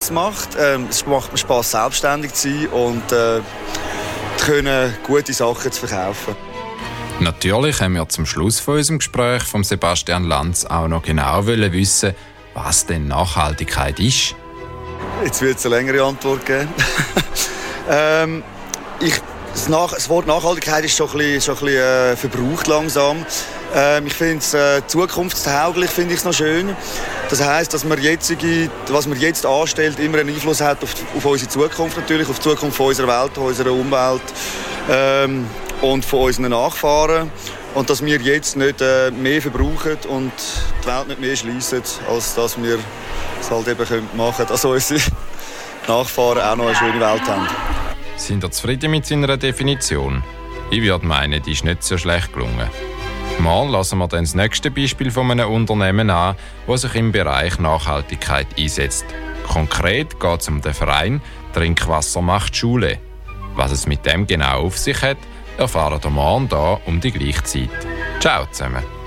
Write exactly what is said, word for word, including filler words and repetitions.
Spass macht. Ähm, es macht mir Spass, selbstständig zu sein und äh, können gute Sachen zu verkaufen. Natürlich haben wir zum Schluss von unserem Gespräch von Sebastian Lanz auch noch genau wissen, was denn Nachhaltigkeit ist. Jetzt wird es eine längere Antwort geben. ähm, ich, das, Nach- das Wort Nachhaltigkeit ist schon ein bisschen, schon ein bisschen äh, verbraucht langsam. Ähm, ich finde es äh, zukunftstauglich, finde ich es noch schön. Das heisst, dass man jetzige, was man jetzt anstellt, immer einen Einfluss hat auf, auf unsere Zukunft natürlich, auf die Zukunft von unserer Welt, unserer Umwelt ähm, und von unseren Nachfahren. Und dass wir jetzt nicht äh, mehr verbrauchen und die Welt nicht mehr schliessen, als dass wir es halt eben machen können, dass unsere Nachfahren auch noch eine schöne Welt haben. Sind ihr zufrieden mit seiner Definition? Ich würde meinen, die ist nicht so schlecht gelungen. Mal lassen wir dann das nächste Beispiel von einem Unternehmen an, das sich im Bereich Nachhaltigkeit einsetzt. Konkret geht es um den Verein Trinkwasser macht Schule. Was es mit dem genau auf sich hat, erfahren wir morgen hier um die gleiche Zeit. Ciao zusammen.